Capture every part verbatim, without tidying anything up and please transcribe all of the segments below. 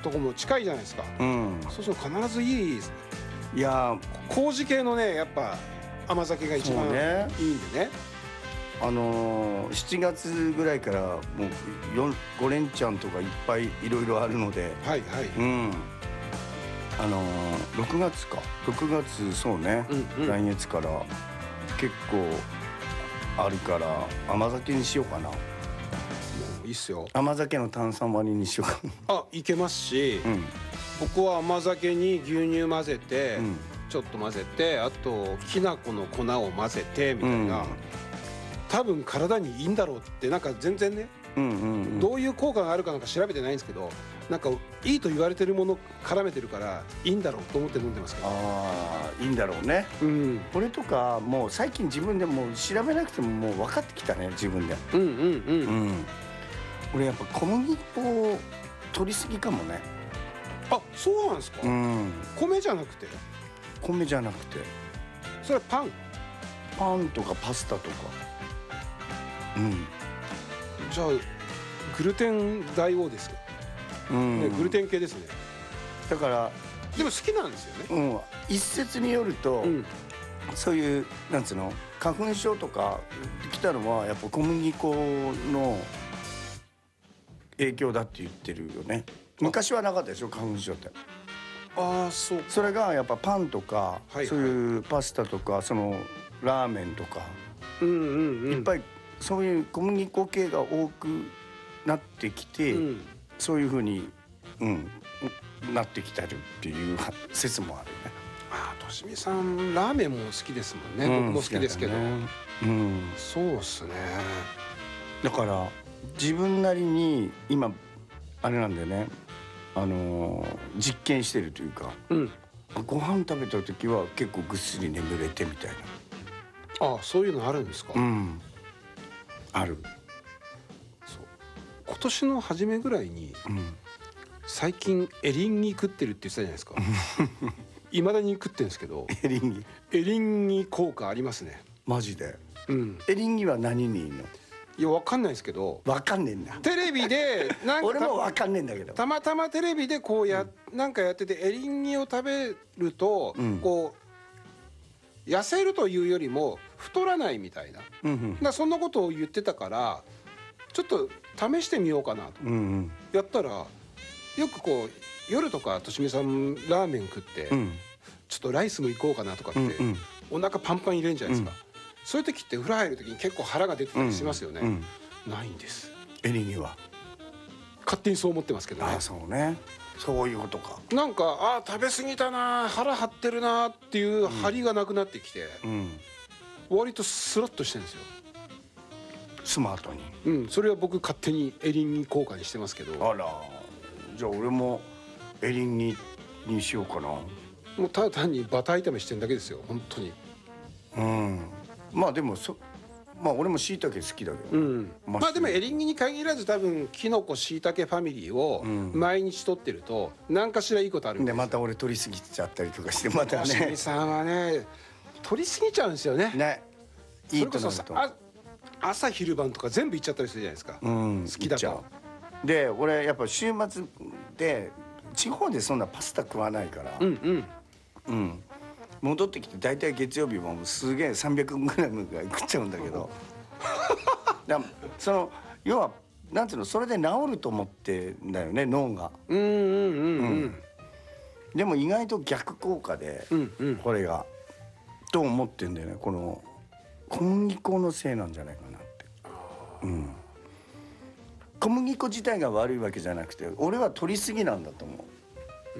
とこも近いじゃないですか、 うん、 そうすると必ずいいいや麹系のねやっぱ甘酒が一番いいんでね。 あのー、しちがつぐらいからもうご連チャンとかいっぱいいろいろあるので、 はいはい、 うん、あのー、ろくがつかろくがつそうね、うんうん、来月から結構あるから甘酒にしようかな。もういいっすよ。 甘酒の炭酸割りにしようかな。 あ、いけますし、うん、僕は甘酒に牛乳混ぜて、うん、ちょっと混ぜて、あときな粉の粉を混ぜてみたいな、うん、多分体にいいんだろうってなんか全然ね、うんうんうん、どういう効果があるかなんか調べてないんですけど、なんかいいと言われてるもの絡めてるからいいんだろうと思って飲んでますけど。 ああ、いいんだろうね、うん、これとかもう最近自分でもう調べなくてももう分かってきたね自分で。うんうんうん、うん、俺やっぱ小麦粉取りすぎかもね。 あ、そうなんですか、うん、米じゃなくて米じゃなくてそれはパンパンとかパスタとか、うん、 じゃあグルテン大王ですよ、うんね、グルテン系ですね。 だからでも好きなんですよね、 うん、一説によると、うん、そういうなんつうの花粉症とか来たのはやっぱ小麦粉の影響だって言ってるよね。昔はなかったでしょ花粉症って。 ああ、そうか。 それがやっぱパンとか、はいはい、そういうパスタとかそのラーメンとか、うんうんうん、いっぱいそういう小麦粉系が多くなってきて、うん、そういう風に、うん、なってきてるっていう説もあるね。 ああ、としみさんラーメンも好きですもんね、うん、僕も好きですけど、ね、うん、そうっすね。 だから自分なりに今あれなんだよね、あのー、実験してるというか、うん、ご飯食べた時は結構ぐっすり眠れてみたいな。ああ、そういうのあるんですか。うん、 ある。 そう今年の初めぐらいに、うん、最近エリンギ食ってるって言ってたじゃないですかいまだに食ってるんですけどエリンギエリンギ効果ありますね。 マジで、うん、エリンギは何にいいの？ いや、わかんないですけど。 わかんねえんだ。 テレビでなんか俺もわかんねえんだけど、 たまたまテレビでこうや、うん、なんかやっててエリンギを食べると、うん、こう痩せるというよりも太らないみたいな、うんうん、だそんなことを言ってたからちょっと試してみようかなと、うんうん、やったらよくこう夜とかとしみさんラーメン食って、うん、ちょっとライスも行こうかなとかって、うんうん、お腹パンパン入れるんじゃないですか、うん、そういう時って風呂入る時に結構腹が出てたりしますよね、うんうん、ないんです。 エリンギは勝手にそう思ってますけどね。 ああ、そうね、そういうことか。 なんかああ食べ過ぎたな、腹張ってるなっていう張りがなくなってきて、うん、割とスラッとしてるんですよ、 スマートに。 うん、それは僕勝手にエリンギ効果にしてますけど。 あら、じゃあ俺もエリンギにしようかな。もうただ単にバター炒めしてるだけですよ本当に。 うん、まあでもそまあ俺も椎茸好きだけど、うん、 まあでもエリンギに限らず多分キノコ椎茸ファミリーを毎日取ってると何かしらいいことあるんですよ。 でまた俺取りすぎちゃったりとかしてまたね。 しみさんはね取りすぎちゃうんですよね。ね、いいとなるとあ朝昼晩とか全部いっちゃったりするじゃないですか、うん、好きだと。 で俺やっぱ週末で地方でそんなパスタ食わないから、うんうんうん、戻ってきて大体月曜日もすげえさんびゃくグラムぐらい食っちゃうんだけどだその要はなんていうの、それで治ると思ってんだよね脳が。うんうんうんうん、うん、でも意外と逆効果で、うんうん、これがと思ってんだよね。この小麦粉のせいなんじゃないかなって、うん、小麦粉自体が悪いわけじゃなくて俺は取りすぎなんだと思う。うん、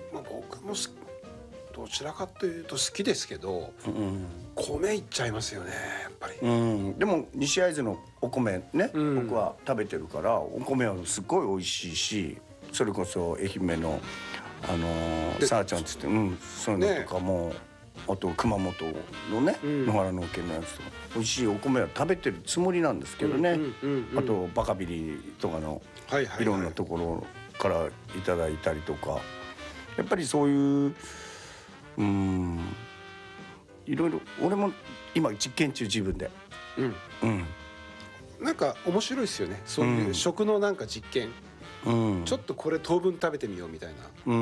まあ、僕もどちらかというと好きですけど、うん、米いっちゃいますよねやっぱり、うん、 でも西会津のお米ね、うん、僕は食べてるからお米はすごい美味しいし、それこそ愛媛のあのー、さあちゃんつって、うん、そういうのとかも、ね、あと熊本のね、うん、野原の県のやつとか美味しいお米は食べてるつもりなんですけどね、あとバカビリとかのいろんなところからいただいたりとか、やっぱりそういううーんいろいろ俺も今実験中自分で、うんうん、なんか面白いですよねそういう食のなんか実験、 うん、 ちょっとこれ当分食べてみようみたいな、 うん、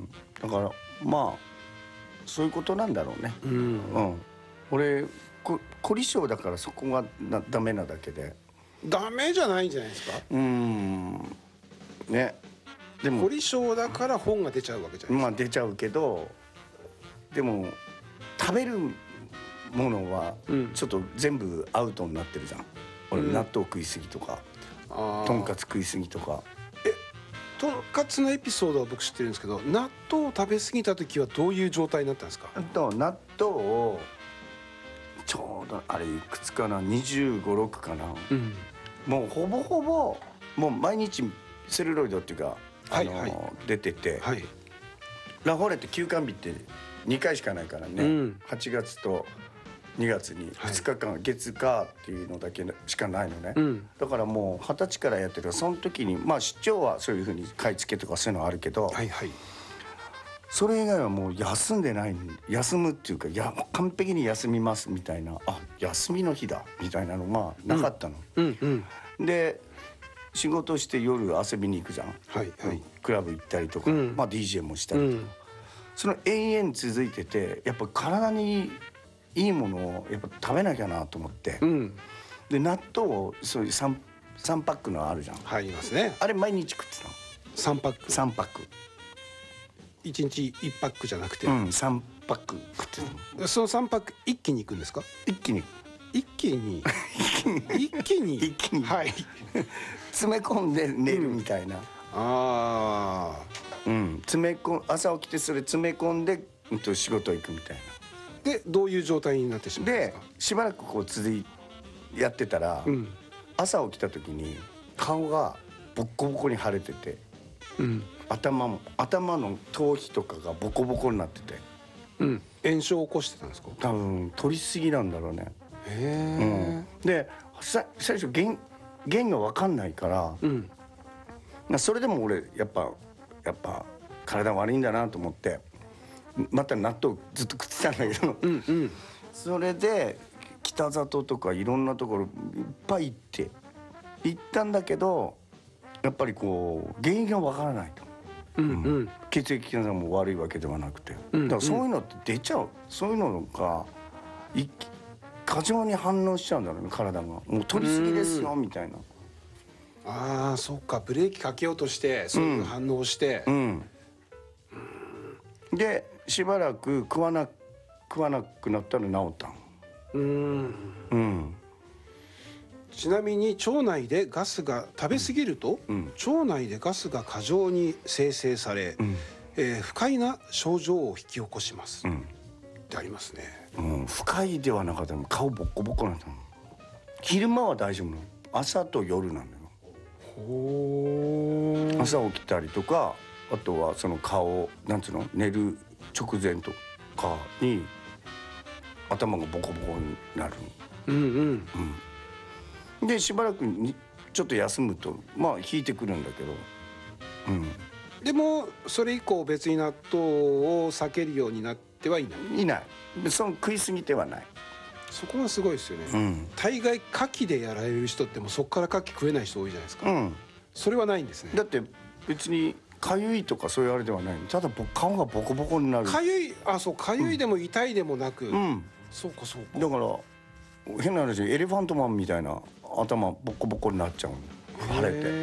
だからまあそういうことなんだろうね、 うんうん、俺こ凝り性だからそこがなダメなだけで。 ダメじゃないんじゃないですか。 うんね、でも凝り性だから本が出ちゃうわけじゃないですか。 まあ出ちゃうけど、でも食べるものはちょっと全部アウトになってるじゃん、俺、うん、納豆食いすぎとかとんかつ食いすぎとか。 えとんかつのエピソードは僕知ってるんですけど、納豆を食べ過ぎた時はどういう状態になったんですか。 と納豆をちょうどあれいくつかな、にじゅうご、ろくかな、うん、もうほぼほぼもう毎日セルロイドっていうか、あのーはいはい、出てて、はい、ラフォーレって休館日ってにかいしかないからね、うん、はちがつとにがつにふつかかん、はい、月火っていうのだけしかないのね、うん、だからもうはたちからやってる、その時にまあ出張はそういうふうに買い付けとかそういうのあるけど、はいはい、それ以外はもう休んでない、休むっていうか、いや完璧に休みますみたいな、あ休みの日だみたいなのまあなかったの、うんうんうん、で仕事して夜遊びに行くじゃん、はいはい、クラブ行ったりとか、うん、まあ ディージェー もしたりとか、うん、その永遠続いてて、やっぱ体にいいものをやっぱ食べなきゃなと思って、うん、で納豆をそういう 3, さんパックのあるじゃん、 入りますね、 あれ毎日食ってたの。 さんパックさんパックいちにちいちパックじゃなくて、 うん、さんパック食ってた。そのさんパック一気にいくんですか。 一気に一気に一気に一気に、 はい、 詰め込んで寝るみたいな、うん、ああ、うん、詰め込朝起きてそれ詰め込んで、うん、と仕事行くみたいな。 でどういう状態になってしまうんですか。 でしばらくこう続いやってたら、うん、朝起きた時に顔がボッコボコに腫れてて、うん、頭も頭の頭皮とかがボコボコになってて、 うん、炎症を起こしてたんですか。 多分取りすぎなんだろうね。 へえ、うん、でさ最初原原因が分かんないから、うん、それでも俺やっぱやっぱ体悪いんだなと思ってまた納豆ずっと食ってたんだけど、うん、うん、それで北里とかいろんなところいっぱい行って行ったんだけど、やっぱりこう原因が分からないと、うんうん、血液検査も悪いわけではなくて、うんうん、だからそういうのって出ちゃう、そういうのが一気過剰に反応しちゃうんだろうね、体が。もう取りすぎですよみたいな。 ああ、そっか、ブレーキかけようとしてそういう反応をして、うんうん、でしばらく食わな食わなくなったら治ったん。うん、 うん、ちなみに腸内でガスが食べ過ぎると、うん、腸内でガスが過剰に生成され、うん、えー、不快な症状を引き起こします、うん、ってありますね、 うん、不快ではなかったの、顔ボッコボコなんだ。昼間は大丈夫なの、朝と夜なのよ。ほー、朝起きたりとか、あとはその顔なんつうの、寝る直前とかに頭がボコボコになる。うんうん、うん、でしばらくにちょっと休むとまあ引いてくるんだけど、 うん、でもそれ以降別に納豆を避けるようになってはいない。 いない。その食い過ぎてはない。 そこがすごいですよね、うん、大概牡蠣でやられる人ってもうそこから牡蠣食えない人多いじゃないですか、うん、それはないんですね。 だって別にかゆいとかそういうあれではない、ただ顔がボコボコになる。 かゆい、あ、そう、かゆいでも痛いでもなく、うん、そうかそうか。 だから変な話、エレファントマンみたいな頭ボコボコになっちゃうの、腫れて。うん、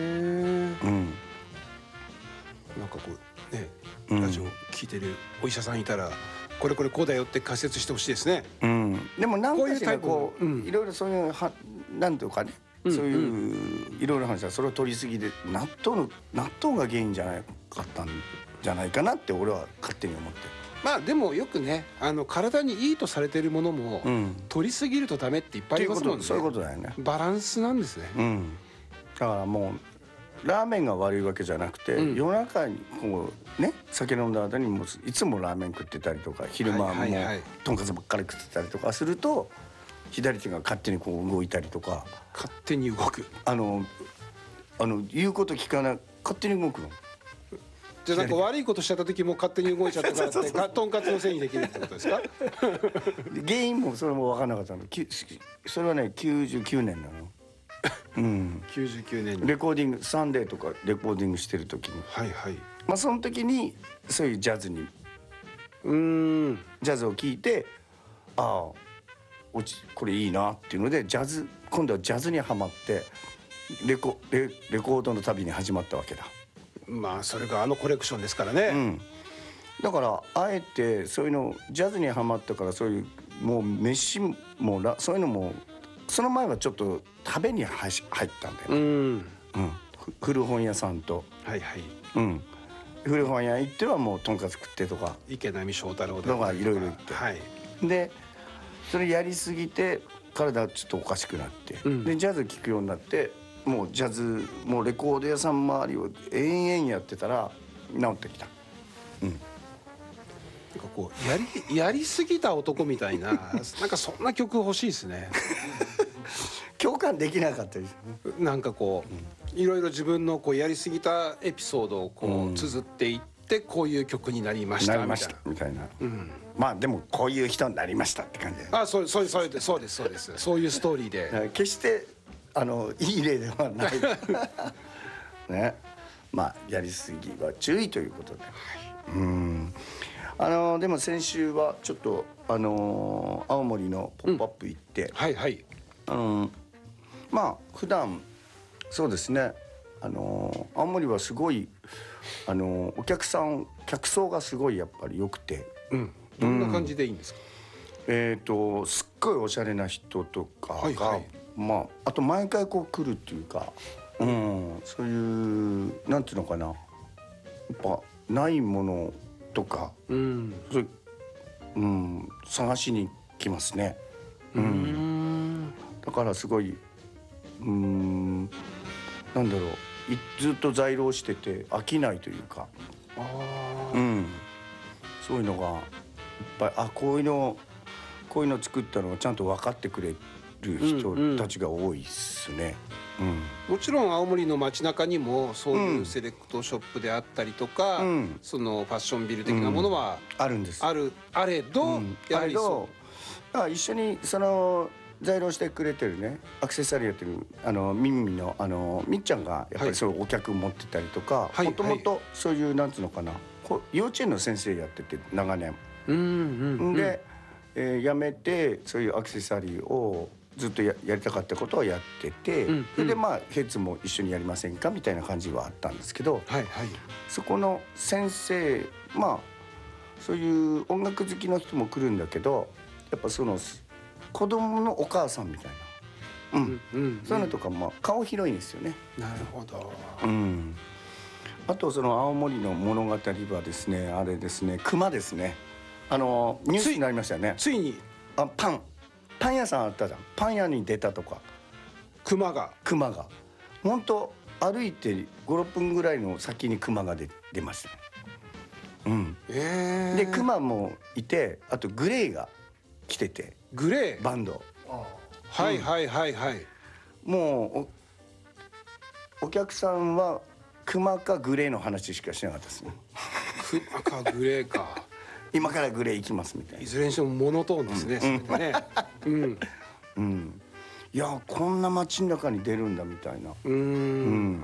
なんかこうね、ラジオ聞いてるお医者さんいたら、これこれこうだよって解説してほしいですね、 うん、でも何かしらこういろいろそういうはなんていうかね、うん、そういういろいろ話はそれを取りすぎで納豆の納豆が原因じゃなかったんじゃないかなって俺は勝手に思って。 まあでもよくね、あの体にいいとされてるものも、うん、取りすぎるとダメっていっぱいありますもんね。 そういうことだよね。 バランスなんですね、うん、 だからもうラーメンが悪いわけじゃなくて、うん、夜中にこうね酒飲んだ後にもいつもラーメン食ってたりとか、昼間もとんかつばっかり食ってたりとかすると、左手が勝手にこう動いたりとか。 勝手に動く、 あのあの言うこと聞かない、勝手に動くの。 じゃあなんか悪いことしちゃった時も勝手に動いちゃったからってとんかつのせいにできるってことですか。 原因もそれも分からなかったの。それはねきゅうじゅうきゅうねんなの。 うん、 きゅうじゅうきゅうねんにレコーディングサンデーとかレコーディングしてる時に、 はいはい、 まあその時にそういうジャズにうーんジャズを聴いて、ああおちこれいいなっていうのでジャズ今度はジャズにはまってレコ レ, レコードの旅に始まったわけだ。 まあそれがあのコレクションですからね、 うん、だからあえてそういうのジャズにはまったからそういうもう飯もらそういうのもその前はちょっと食べに入ったんだよ、 うん、 うん、古本屋さんと、 はいはい、 うん、古本屋行ってはもうとんかつ食ってとか池波正太郎とかいろいろ言って、 はい、 でそれやりすぎて体ちょっとおかしくなって、うん、でジャズ聴くようになってもうジャズもうレコード屋さん周りを延々やってたら治ってきた。うん、なんかこうやりやりすぎた男みたいななんかそんな曲欲しいですね。 共感できなかったですね。なんかこう、うん、いろいろ自分のこうやりすぎたエピソードをこう、うん、綴っていってこういう曲になりましたみたいな。 みたいな。うん、まあでもこういう人になりましたって感じ。 あ、そうそうそうですそうですそうです。そういうストーリーで。 決してあのいい例ではない。ね。まあやりすぎは注意ということで。はい、うん。あのでも先週はちょっとあの青森のポップアップ行って、 うん、はいはい。 あのまあ普段そうですね。あの青森はすごいあのお客さん客層がすごいやっぱり良くて、 うん、どんな感じでいいんですか？ うん、えっとすっごいおしゃれな人とかが、はいはい、まああと毎回こう来るっていうか、うん、そういうなんていうのかな、やっぱないものとか、うん、それ、うん、探しに来ますね。うん、うんだからすごい、うん、なんだろう。ずっと在労してて飽きないというか、あ、うん、そういうのがいっぱい、あこういうのこういうの作ったのがちゃんと分かってくれる人たちが多いっすね。うんうん、 もちろん青森の街中にもそういうセレクトショップであったりとか、うん、そのファッションビル的なものは、 うん、あるんです。 あるあれど、うん、やはりそうだから一緒にその在労してくれてるねアクセサリーやってるあのミンミのあのみっちゃんがやっぱりそういうお客持ってたりとか、もともとそういうなんつうのかな幼稚園の先生やってて長年、うんうんうん、で、えー、辞めてそういうアクセサリーをずっと や, やりたかったことをやってて、うんうん、それでまあヘッズも一緒にやりませんかみたいな感じはあったんですけど、はいはい、そこの先生まあそういう音楽好きの人も来るんだけどやっぱその子供のお母さんみたいな、うんうんうん、そういうのとかも顔広いんですよね。 なるほど、 うん、あとその青森の物語はですねあれですね熊ですね、あのニュースになりましたよね。 ついにあパンパン屋さんあったじゃん、パン屋に出たとか熊が熊が本当歩いてごろっぷんぐらいの先に熊が 出, 出ましたね。うん、えー、で熊もいてあとグレーが来ててグレーバンド、 はいはいはいはい、 うん、もう お, お客さんは熊かグレーの話しかしなかったですね。 熊かグレーか今からグレー行きますみたいな。 いずれにしてもモノトーンですね、うん、それでね、うんうん、いやこんな街の中に出るんだみたいな。うん、うん、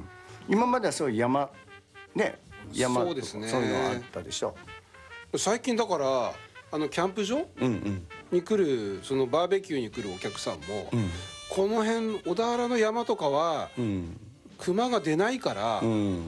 今まではそういう山ね山そうですね、 そういうのあったでしょ。 最近だからあのキャンプ場、うんうん、に来るそのバーベキューに来るお客さんも、うん、この辺小田原の山とかは、うん、熊が出ないから、うん、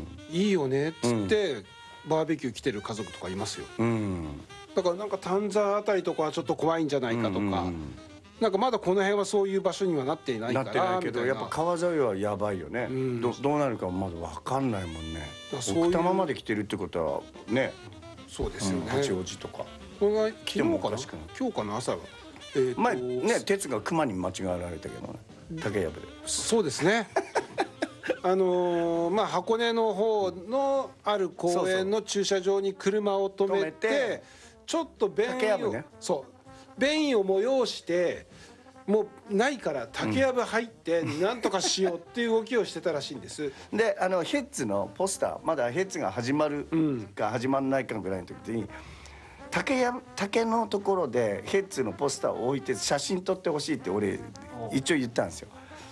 いいよねっつって、うん、バーベキュー来てる家族とかいますよ、うん、だからなんか丹沢あたりとかはちょっと怖いんじゃないかとか、うんうん、なんかまだこの辺はそういう場所にはなっていないからなってないけどやっぱ川沿いはやばいよね、うん、ど, どうなるかまだ分かんないもんね。奥多摩まで来てるってことはね、 そうですよね、 八王子とかこれが昨日かな今日かな朝は、 えー、前ね鉄が熊に間違われたけどね竹やぶで。 そうですねあのー、まあ箱根の方のある公園の駐車場に車を止めてちょっと便意を、ね、そう便意を催してもうないから竹やぶ入ってなんとかしようっていう動きをしてたらしいんです、 うん、であのヘッズのポスターまだヘッズが始まるか始まらないかぐらいの時に、うん、竹や竹のところでヘッズのポスターを置いて写真撮ってほしいって俺一応言ったんですよ。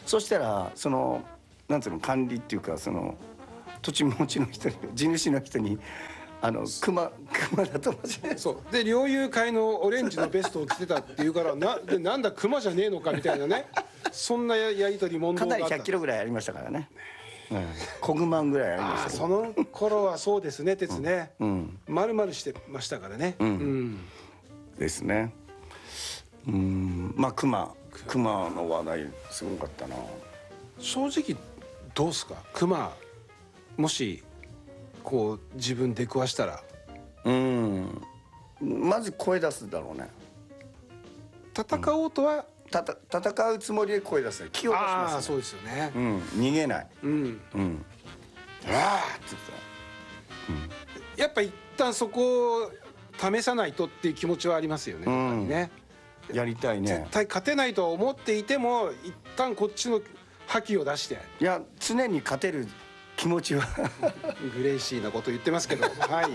そしたらそのなんつうの管理っていうかその土地持ちの人に地主の人にあの熊熊だと間違えそうで猟友会のオレンジのベストを着てたっていうからなでなんだ熊じゃねえのかみたいなねそんなややり取り問答があった。 かなりひゃっキロぐらいありましたからね。小熊ぐらいありましたけど。 その頃はそうですね鉄ね、丸々してましたからね。 ですね。うんまあ熊熊の話題すごかったな。 正直どうすか熊もしこう自分出くわしたら。 うんまず声出すだろうね。 戦おうとは、 たた戦うつもりで声出すね。気を出しますね。 ああそうですよね。 うん、逃げない。 うんうんああって言ってやっぱ一旦そこを試さないとっていう気持ちはありますよね。やっぱりね。 たやりたいね。 絶対勝てないとは思っていても一旦こっちの覇気を出して。 いや常に勝てる気持ちはグレイシーなこと言ってますけどはい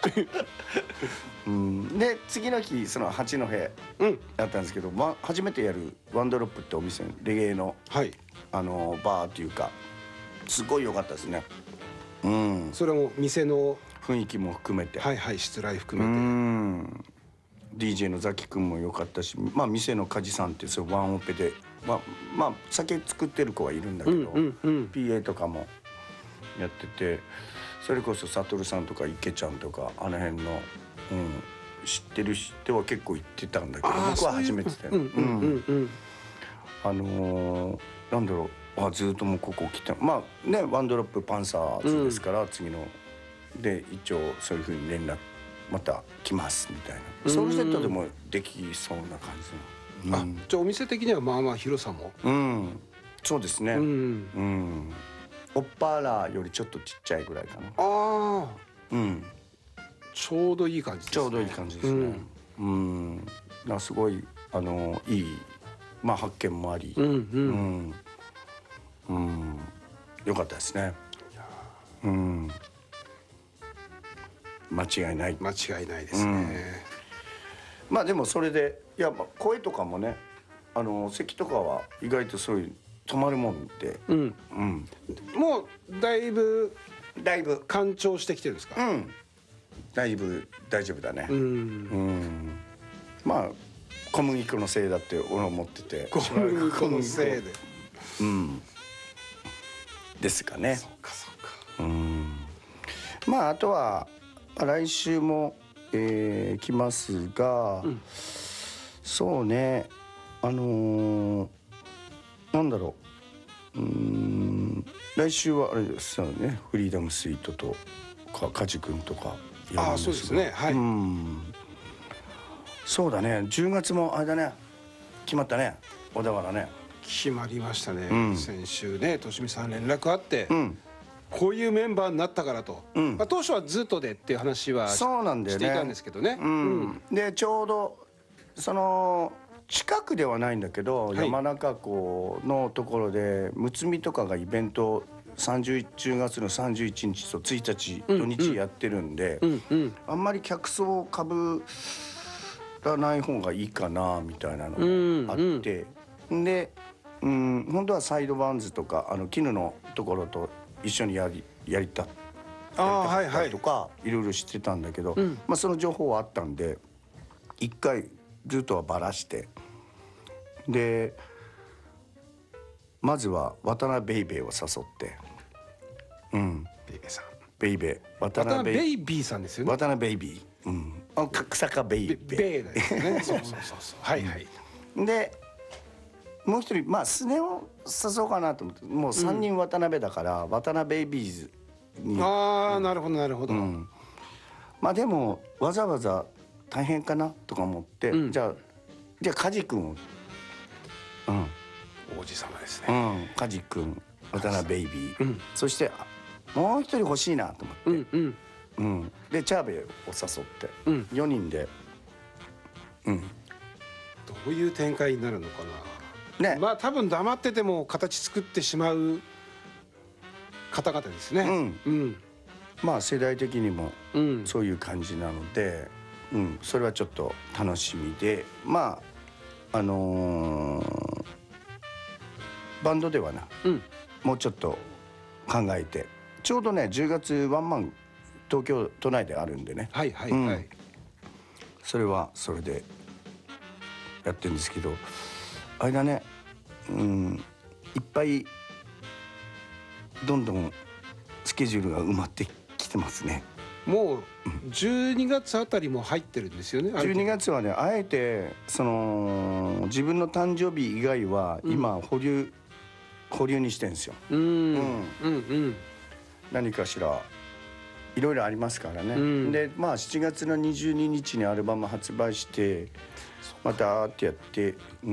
うんで次の日その八戸だったんですけど、ま、初めてやるワンドロップってお店レゲエの、 はい、 あのバーっていうかすごい良かったですね。うんそれも店の雰囲気も含めてはいはいしつらい含めて、 うん ディージェー のザキ君も良かったし、まあ店の梶さんってそれワンオペでまあまあ酒作ってる子はいるんだけど、 うんうんうん、 ピーエー とかもやってて、それこそ悟さんとか池ちゃんとかあの辺の、うん、知ってる人は結構行ってたんだけど僕は初めてで、あのー、なんだろうあずっともうここ来たまあねワンドロップパンサーズですから、うん、次ので一応そういうふうに連絡また来ますみたいなソウルセットでもできそうな感じの、 うん、あじゃあお店的にはまあまあ広さもうんそうですね、うん、うんオッパーラよりちょっとちっちゃいぐらいかな。ああ、うん。 ちょうどいい感じですね。 ちょうどいい感じですね。うん。うん、すごいあのいいまあ発見もあり、うんうん、うん、うん、よかったですね。うん。間違いない。 間違いないですね。 うん、まあでもそれでいやまあ声とかもねあの咳とかは意外とそういう止まるもんで、うんうん、もうだいぶだいぶ完調してきてるんですか？ うん、だいぶ大丈夫だね。うん、うん、まあ小麦粉のせいだって俺は思ってて、 小麦粉のせいで、 うん、ですかね。 そうかそうか。うん、まああとは来週も、えー、来ますが、うん、そうねあのーなんだろう、うーん来週はあれですよねフリーダムスイートとか梶君とかやるんですがあそうですねはいうんそうだねじゅうがつもあれだね決まったね小田原ね決まりましたね、うん、先週ねとしみさん連絡あって、うん、こういうメンバーになったからと、うんまあ、当初はずっとでっていう話はそうなんだよ、ね、 していたんですけどね、うんうん、でちょうどその近くではないんだけど、はい、山中湖のところでむつみとかがイベントさんじゅうじゅうがつのさんじゅういちにちとついたち土日やってるんで、うんうん、あんまり客層かぶらない方がいいかなみたいなのがあって、うんうん、で、うん、本当はサイドバンズとかあの絹のところと一緒にやりやりたやりたかったりとか、はいはい、いろいろ知ってたんだけど、うんまあ、その情報はあったんで一回ずっとはばらしてでまずは渡辺ベイベーを誘って、うん、 ベイベーさんベイベー渡辺ベイビーさんですよね渡辺ベイビー、うん、あ草加ベイベーベイですねそうそうそうそうはいはい、 うん、でもう一人まあスネを誘おうかなと思ってもうさんにん渡辺だから、うん、渡辺ベイビーズにああ、うん、なるほどなるほど、うん、 まあでもわざわざ大変かなとか思って、うん、じゃあじゃあ梶君を、 うん、王子様ですね、 うん、梶君渡辺ベイビー、うん、そしてもう一人欲しいなと思って、うんうんうん、でチャーベイを誘って、うん、よにんで、 うん、どういう展開になるのかな、ね、まあ多分黙ってても形作ってしまう方々ですね、うんうん、 まあ世代的にもそういう感じなので、うん、それはちょっと楽しみでまああのー、 バンドではな、うん、もうちょっと考えて、ちょうどねじゅうがつワンマン東京都内であるんでね、 はいはいはい、うん、 それはそれでやってるんですけど、あれだね、うん、いっぱいどんどんスケジュールが埋まってきてますね。 もうじゅうにがつあたりも入ってるんですよね。 じゅうにがつはね、あえてその自分の誕生日以外は今保留、うん、保留にしてるんですよ。うん、うん、うん、何かしらいろいろありますからね、うん、でまあしちがつのにじゅうににちにアルバム発売してまたってやって、うん、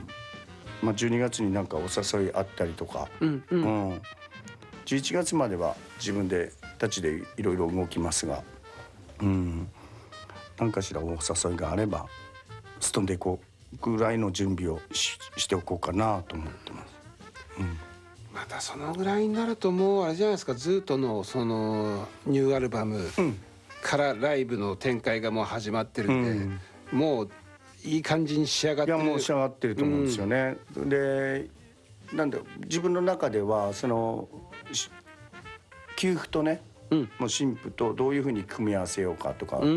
まあ、じゅうにがつになんかお誘いあったりとか、うんうん、うん、じゅういちがつまでは自分でたちでいろいろ動きますが、うん、何かしらお誘いがあればすっ飛んでいこうぐらいの準備を し, しておこうかなと思ってます。うん、 またそのぐらいになるともうあれじゃないですか、ずっとのそのニューアルバムからライブの展開がもう始まってるんで、うん、もういい感じに仕上がってる。 いやもう仕上がってると思うんですよね。うん、でなんで自分の中ではその給付とね、うん、もう新婦とどういうふうに組み合わせようかとか、うん、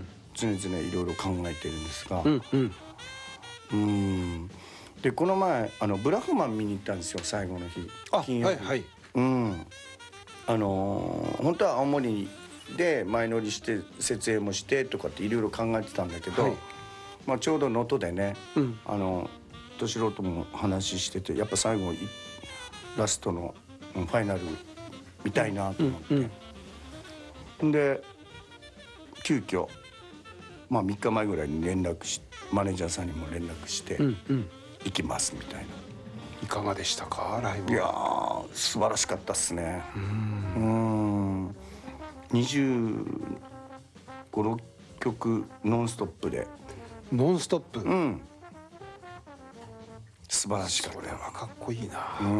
常々いろいろ考えてるんですが、うんうん、うんでこの前あのブラフマン見に行ったんですよ、最後の日。 あ、金曜日、はいはい、 うん、あのー、本当は青森で前乗りして設営もしてとかっていろいろ考えてたんだけど、はい、まあ、ちょうど能登でね、うん、あのど素人も話してて、やっぱ最後ラストのファイナル見たいなと思って、うんうん、で急遽まあみっかまえぐらいに連絡しマネージャーさんにも連絡して、うんうん、行きますみたいな。 いかがでしたか、ライブは。 いやー素晴らしかったっすね。うん、うん、にじゅうご、ろっきょくノンストップで。 ノンストップ、うん、 素晴らしかった。 それはかっこいいな。 うん、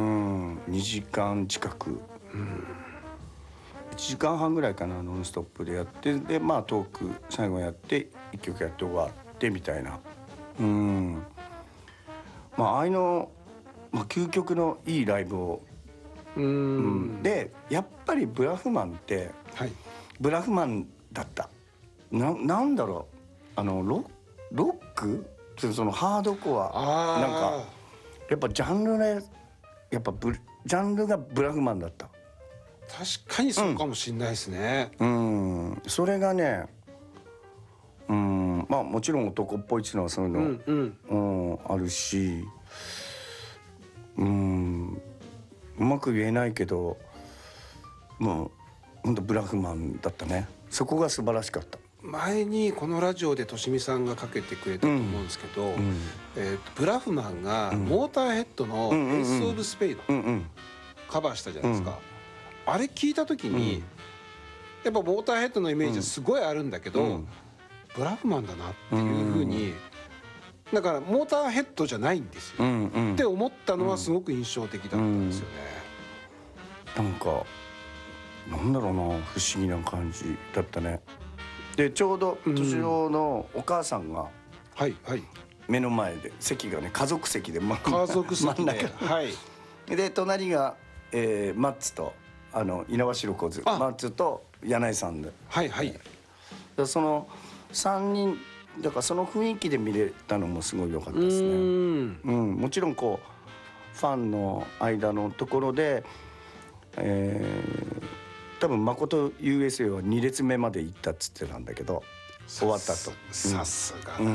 にじかん近く、うん、いちじかんはんぐらいかな、ノンストップでやって、でまあトーク最後やっていっきょくやって終わってみたいな。うん、まあああいうの、まあ、究極のいいライブを、うん、うん、でやっぱりブラフマンって、はい、ブラフマンだった。な、なんだろう、あのロロック、そのハードコア、なんかやっぱジャンルね、やっぱブジャンルがブラフマンだった。 確かにそうかもしれないですね。 うん、うん、それがね、うん、まあもちろん男っぽいっていうのはそういうの、うんうんうん、あるし、うん、うまく言えないけど、もう本当ブラフマンだったね。そこが素晴らしかった。 前にこのラジオでとしみさんがかけてくれたと思うんですけど、うん、えー、とブラフマンがモーターヘッドの「エース・オブ・スペイド」カバーしたじゃないですか。うん、あれ聞いた時に、うん、やっぱモーターヘッドのイメージはすごいあるんだけど、うん、ブラフマンだなっていうふうに、だからモーターヘッドじゃないんですよ、うんうん、って思ったのはすごく印象的だったんですよね。 うんうん、なんかなんだろうな、不思議な感じだったね。でちょうど敏郎のお母さんが目の前で、席がね家族席で、ま、 家族席で、はい、 で隣が、えー、マッツとあの猪苗代小津、マッツと柳井さんで、 はいはい、 でそのさんにんだから、その雰囲気で見れたのもすごい良かったですね。うん、うん、もちろんこうファンの間のところで、えー多分誠 ユーエスエー はに列目まで行ったっつってたんだけど、終わったと。 さすがだな、うん、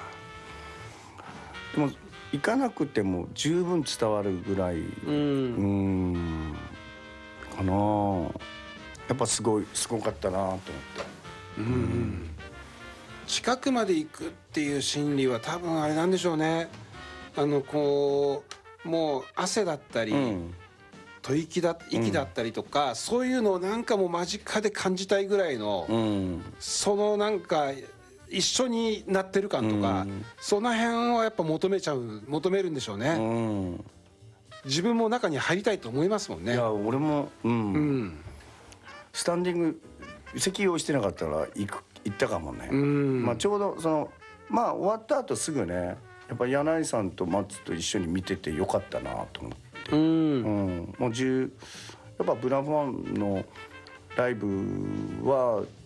でも行かなくても十分伝わるぐらい、うん、うんかな。やっぱすごいすごかったなと思って、うんうん、 近くまで行くっていう心理は多分あれなんでしょうね。あのこうもう汗だったり、うん、吐息だ息だったりとか、うん、そういうのをなんかもう間近で感じたいぐらいの、うん、そのなんか一緒になってる感とか、うん、その辺はやっぱ求めちゃう求めるんでしょうね。うん、自分も中に入りたいと思いますもんね。 いや俺も、うんうん、スタンディング席用意してなかったら行く行ったかもね。うん、まあちょうどそのまあ終わった後すぐね、 やっぱ柳井さんと松と一緒に見ててよかったなと思って、 うん、 うん、もうじゅうやっぱブラファンのライブは